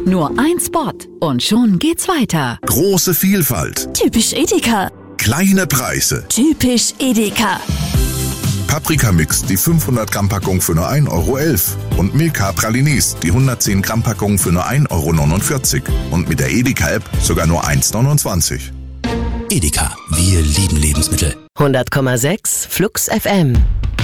Nur ein Spot und schon geht's weiter. Große Vielfalt. Typisch Edeka. Kleine Preise. Typisch Edeka. Paprikamix, die 500 Gramm Packung für nur 1,11 € und Milka Pralines, die 110 Gramm Packung für nur 1,49 € und mit der Edeka-App sogar nur 1,29 €. Edeka, wir lieben Lebensmittel. 100,6 Flux FM.